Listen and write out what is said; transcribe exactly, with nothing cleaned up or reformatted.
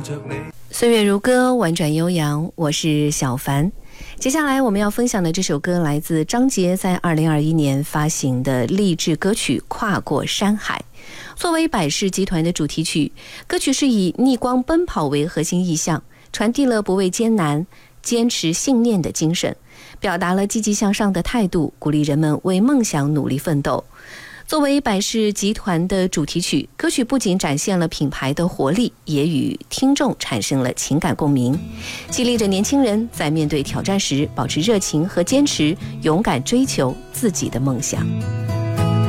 岁月如歌，婉转悠扬，我是小凡。接下来我们要分享的这首歌来自张杰在二零二一年发行的励志歌曲《跨过山海》。作为百事集团的主题曲，歌曲是以逆光奔跑为核心意象，传递了不畏艰难、坚持信念的精神，表达了积极向上的态度，鼓励人们为梦想努力奋斗。作为百事集团的主题曲，歌曲不仅展现了品牌的活力，也与听众产生了情感共鸣，激励着年轻人在面对挑战时保持热情和坚持，勇敢追求自己的梦想。